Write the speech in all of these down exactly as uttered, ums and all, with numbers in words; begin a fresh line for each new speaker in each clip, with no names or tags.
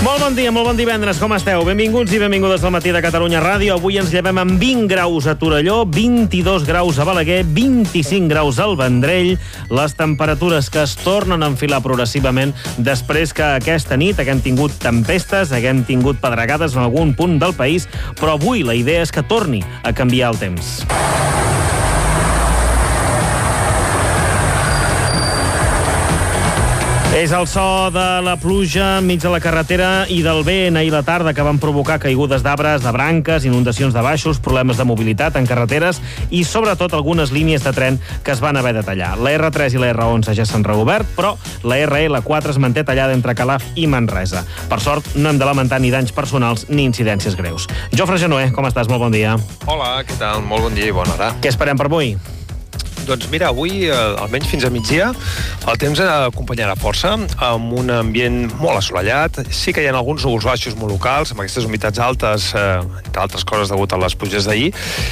Molt bon dia, molt bon divendres, com esteu? Benvinguts i benvingudes al Matí de Catalunya Ràdio. Avui ens llevem amb vint graus a Torelló, vint-i-dos graus a Balaguer, vint-i-cinc graus al Vendrell. Les temperatures que es tornen a enfilar progressivament després que aquesta nit haguem tingut tempestes, haguem tingut pedregades en algun punt del país, però avui la idea és que torni a canviar el temps. És el so de la pluja enmig de la carretera i del vent ahir a la tarda que van provocar caigudes d'arbres, de branques, inundacions de baixos, problemes de mobilitat en carreteres i sobretot algunes línies de tren que es van haver de tallar. La erre tres i la erre onze ja s'han reobert, però la erre ele quatre es manté tallada entre Calaf i Manresa. Per sort, no hem de lamentar ni danys personals ni incidències greus. Jofre Genoé, com estàs? Molt bon dia.
Hola, què tal? Molt bon dia i bona hora.
Què esperem per avui?
Doncs mira, avui, eh, almenys fins a migdia, el temps acompanyarà força, amb un ambient molt assolellat. Sí que hi ha alguns núvols baixos molt locals, amb aquestes humitats altes, eh, entre altres coses degut a les pluges d'ahir.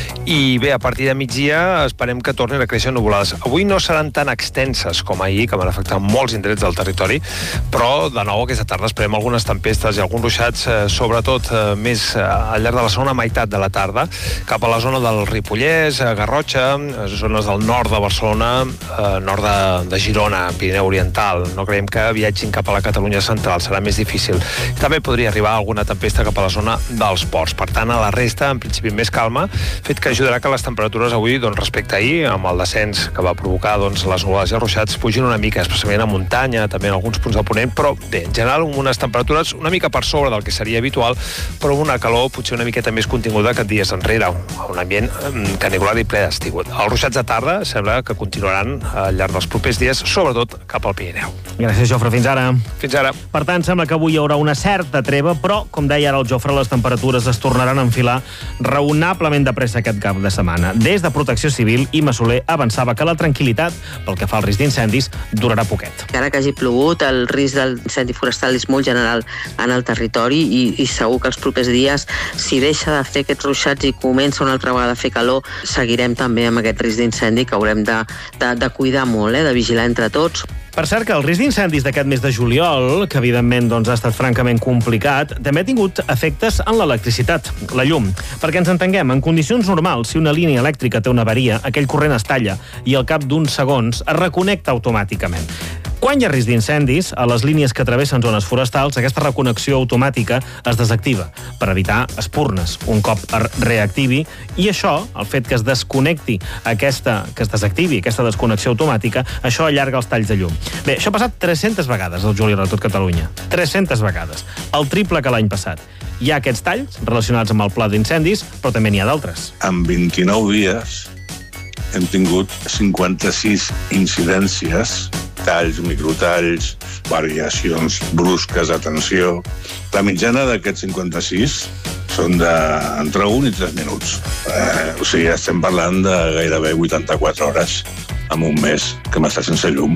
I bé, a partir de migdia esperem que tornin a créixer nuvolades. Avui no seran tan extenses com ahir, que van afectar molts indrets del territori, però de nou aquesta tarda esperem algunes tempestes i alguns ruixats, eh, sobretot eh, més eh, al llarg de la segona meitat de la tarda, cap a la zona del Ripollès, eh, Garrotxa, eh, zones del nord de Barcelona, eh, nord de, de Girona, Pirineu Oriental. No creiem que viatgin cap a la Catalunya central, serà més difícil. També podria arribar alguna tempesta cap a la zona dels ports. Per tant, a la resta, en principi, més calma, fet que ajudarà que les temperatures avui, doncs, respecte a ahir, amb el descens que va provocar doncs, les nuvolades i els ruixats, pugin una mica, especialment a muntanya, també en alguns punts del ponent, però bé, en general, amb unes temperatures una mica per sobre del que seria habitual, però amb una calor potser una miqueta més continguda que dies enrere, un ambient canicular i ple d'estiu. Els ruixats de tarda sembla que continuaran al llarg dels propers dies, sobretot cap al Pirineu.
Gràcies, Jofre. Fins ara.
Fins ara.
Per tant, sembla que avui hi haurà una certa treva, però, com deia ara el Jofre, les temperatures es tornaran a enfilar raonablement de pressa aquest cap de setmana. Des de Protecció Civil, Imma Soler avançava que la tranquil·litat, pel que fa al risc d'incendis, durarà poquet.
Encara que hagi plogut, el risc de l'incendi forestal és molt general en el territori i, i segur que els propers dies, si deixa de fer aquests ruixats i comença una altra vegada a fer calor, seguirem també amb aquest risc d'incendi que haurem de, de, de cuidar molt, eh, de vigilar entre tots.
Per cert, que el risc d'incendis d'aquest mes de juliol, que evidentment doncs, ha estat francament complicat, també ha tingut efectes en l'electricitat, la llum. Perquè ens entenguem, en condicions normals, si una línia elèctrica té una avaria, aquell corrent es talla i al cap d'uns segons es reconnecta automàticament. Quan hi ha risc d'incendis, a les línies que travessen zones forestals, aquesta reconnexió automàtica es desactiva per evitar espurnes un cop es reactivi, i això, el fet que es desconnecti aquesta, que es desactivi aquesta desconnexió automàtica, això allarga els talls de llum. Bé, això ha passat tres-centes vegades al juliol a tot Catalunya. tres-centes vegades. El triple que l'any passat. Hi ha aquests talls relacionats amb el pla d'incendis, però també n'hi ha d'altres.
En vint-i-nou dies hem tingut cinquanta-sis incidències, talls, microtalls, variacions brusques, atenció. La mitjana d'aquests cinquanta-sis són d'entre un i tres minuts. Eh, o sigui, estem parlant de gairebé vuitanta-quatre hores en un mes que m'està sense llum.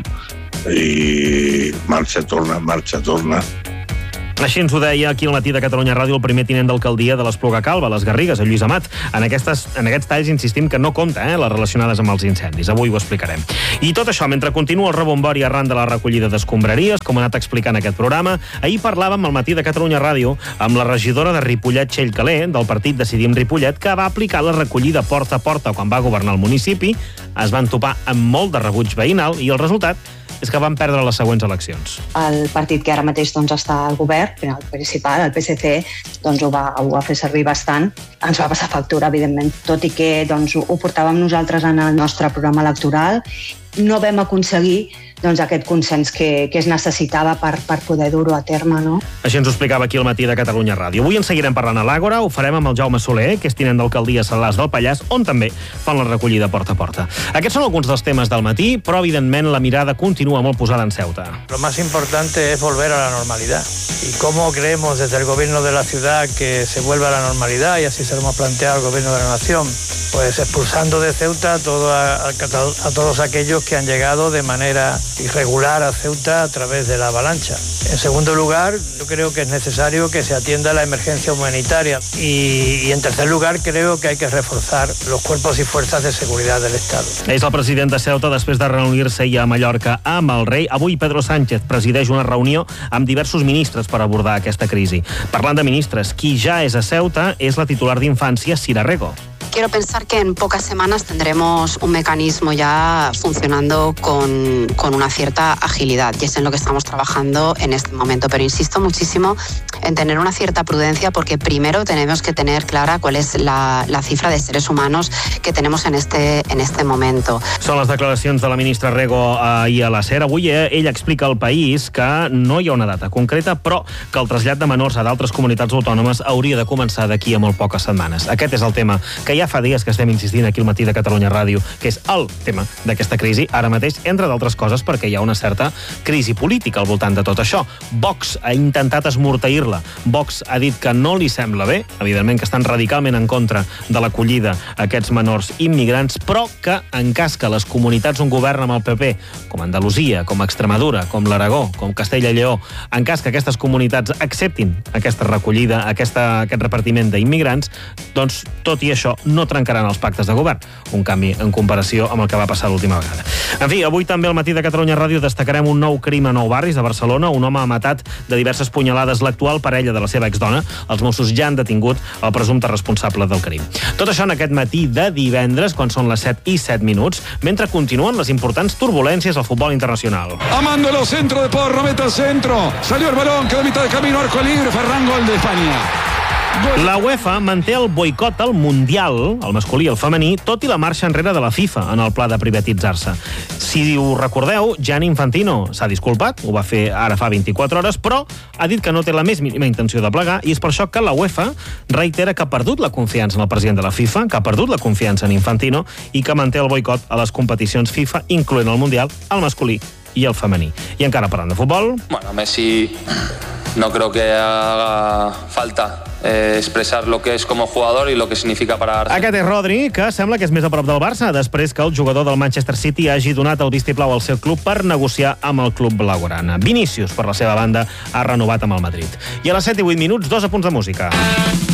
I marxa, torna, marxa, torna.
Així ens ho deia aquí al Matí de Catalunya Ràdio el primer tinent d'alcaldia de l'Espluga Calba, les Garrigues, el Lluís Amat. En, aquestes, en aquests talls insistim que no compta, eh, les relacionades amb els incendis. Avui ho explicarem. I tot això, mentre continua el rebombori arran de la recollida d'escombraries, com ha anat explicant aquest programa, ahir parlàvem al Matí de Catalunya Ràdio amb la regidora de Ripollet, Txell Calé, del partit Decidim Ripollet, que va aplicar la recollida porta a porta quan va governar el municipi. Es van topar amb molt de rebuig veïnal i el resultat és que van perdre les següents eleccions.
El partit que ara mateix doncs, està al govern, el principal, el P S C, doncs, ho, va, ho va fer servir bastant. Ens va passar factura, evidentment, tot i que doncs, ho portàvem nosaltres en el nostre programa electoral. No vam aconseguir doncs, aquest consens que, que es necessitava per, per poder dur-ho a terme. No?
Així ens ho explicava aquí al Matí de Catalunya Ràdio. Avui en seguirem parlant a l'Àgora, ho farem amb el Jaume Soler, que és tinent d'alcaldia a Salàs del Pallars, on també fan la recollida porta a porta. Aquests són alguns dels temes del matí, però evidentment la mirada continua molt posada en Ceuta.
Lo más importante es volver a la normalidad. ¿Y cómo creemos desde el gobierno de la ciudad que se vuelva a la normalidad? Y así se lo hemos planteado al gobierno de la nación. Pues expulsando de Ceuta todo a, a, a todos aquellos que han llegado de manera irregular a Ceuta a través de la avalancha. En segundo lugar, yo creo que es necesario que se atienda la emergencia humanitaria y, y en tercer lugar, creo que hay que reforzar los cuerpos y fuerzas de seguridad del Estado.
És el president de Ceuta després de reunir-se ahir a Mallorca amb el rei. Avui Pedro Sánchez presideix una reunió amb diversos ministres per abordar aquesta crisi. Parlant de ministres, qui ja és a Ceuta és la titular d'Infància, Sira Rego.
Quiero pensar que en pocas semanas tendremos un mecanismo ya funcionando con, con una cierta agilidad y es en lo que estamos trabajando en este momento. Pero insisto muchísimo en tener una cierta prudencia porque primero tenemos que tener clara cuál es la, la cifra de seres humanos que tenemos en este, en este momento.
Són les declaracions de la ministra Rego ahir a la SER. Avui ella explica al país que no hi ha una data concreta, però que el trasllat de menors a d'altres comunitats autònomes hauria de començar d'aquí a molt poques setmanes. Aquest és el tema que ja fa dies que estem insistint aquí al matí de Catalunya Ràdio, que és el tema d'aquesta crisi, ara mateix, entre d'altres coses, perquè hi ha una certa crisi política al voltant de tot això. Vox ha intentat esmorteir-la. Vox ha dit que no li sembla bé, evidentment que estan radicalment en contra de l'acollida a aquests menors immigrants, però que en cas que les comunitats on governa amb el P P, com Andalusia, com Extremadura, com l'Aragó, com Castella i Lleó, en cas que aquestes comunitats acceptin aquesta recollida, aquesta, aquest repartiment d'immigrants, doncs tot i això no trencaran els pactes de govern. Un canvi en comparació amb el que va passar l'última vegada. En fi, avui també al matí de Catalunya Ràdio destacarem un nou crim a Nou Barris de Barcelona. Un home ha matat de diverses punyalades l'actual parella de la seva exdona. Els Mossos ja han detingut el presumpte responsable del crim. Tot això en aquest matí de divendres, quan són les set i set minuts, mentre continuen les importants turbulències al futbol internacional.
Amándolo, centro de Porro, mete al centro. Salió el balón, quedó a mitad de camino, arco libre, Ferran, gol de España.
La UEFA manté el boicot al Mundial, el masculí i el femení, tot i la marxa enrere de la FIFA en el pla de privatitzar-se. Si ho recordeu, Gianni Infantino s'ha disculpat, ho va fer ara fa vint-i-quatre hores, però ha dit que no té la més mínima intenció de plegar i és per això que la UEFA reitera que ha perdut la confiança en el president de la FIFA, que ha perdut la confiança en Infantino i que manté el boicot a les competicions FIFA, incloent el Mundial, el masculí i el femení. I encara parlant de futbol...
Bueno, Messi no creo que haga falta eh, expresar lo que es como jugador y lo que significa para Arsenal.
Aquest és Rodri, que sembla que és més a prop del Barça, després que el jugador del Manchester City hagi donat el vistiplau al seu club per negociar amb el club blaugrana. Vinícius, per la seva banda, ha renovat amb el Madrid. I a les set i vuit minuts, dos apunts de música.